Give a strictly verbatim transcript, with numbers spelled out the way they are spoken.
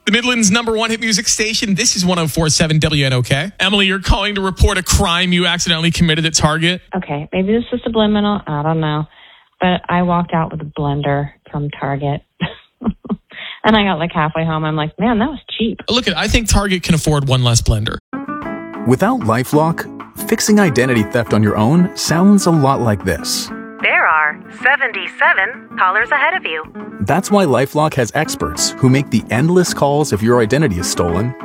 The Midland's number one hit music station. This is one oh four point seven W N O K. Emily, you're calling to report a crime you accidentally committed at Target. Okay, maybe this is subliminal. I don't know. But I walked out with a blender from Target. And I got like halfway home. I'm like, man, that was cheap. Look, at I think Target can afford one less blender. Without LifeLock, fixing identity theft on your own sounds a lot like this. There are seventy-seven callers ahead of you. That's why LifeLock has experts who make the endless calls if your identity is stolen